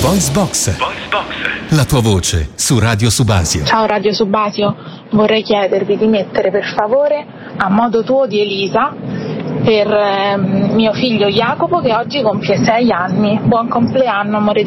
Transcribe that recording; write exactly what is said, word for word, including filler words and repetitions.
Voice Box. Voice Box. La tua voce su Radio Subasio. Ciao Radio Subasio, vorrei chiedervi di mettere per favore A modo tuo di Elisa per eh, mio figlio Jacopo che oggi compie sei anni. Buon compleanno, amore